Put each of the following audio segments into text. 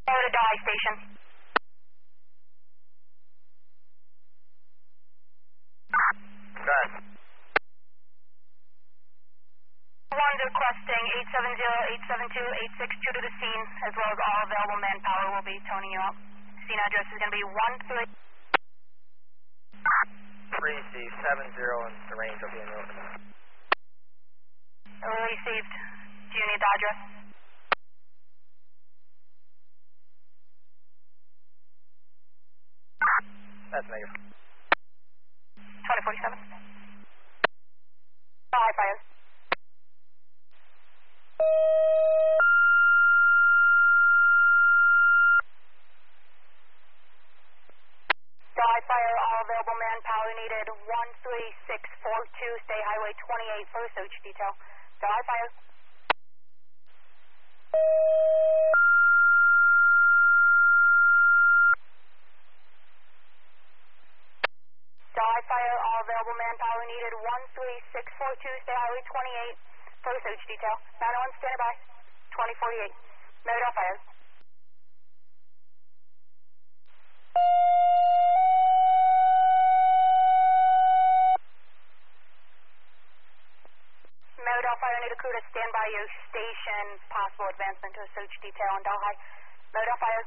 Go to Dye Station. Done. One's requesting 870-872-862 to the scene, as well as all available manpower will be toning you up. Scene address is going to be 13. 3C70 and the range will be in your Received. Do you need the address? That's negative. 2047. High fire. High fire, all available manpower needed. 13642, stay highway 28 for search detail. High fire. High fire, all available manpower needed. 13642, stay highway 28 for search detail. 901, stand by. 2048. Mode fire. Mode fire, need a crew to stand by your station. Possible advancement to a search detail on Delhi. Mode fire.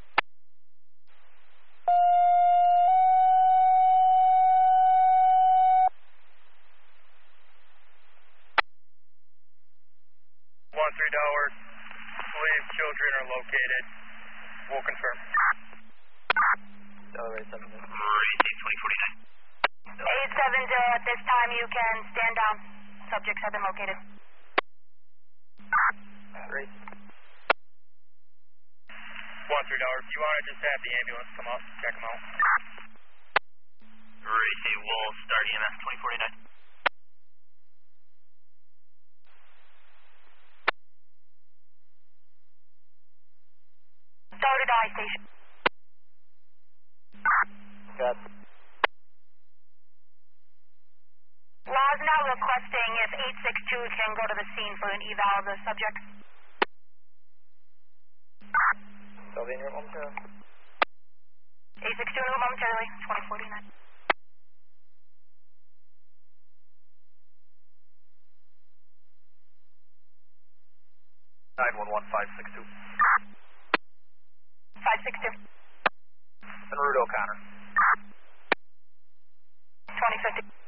$13. Believe children are located. We'll confirm. Accelerate 7. 870, at this time you can stand down. Subjects have been located. 3. $13. You want to just have the ambulance come out, check them out? We'll start EMS 2049. Go to Dye Station. Got. Law is now requesting if 862 can go to the scene for an eval of the subject. They'll be in your momentarily. 862 momentarily, 2049. (911) 562. 562. En route O'Connor. 2050.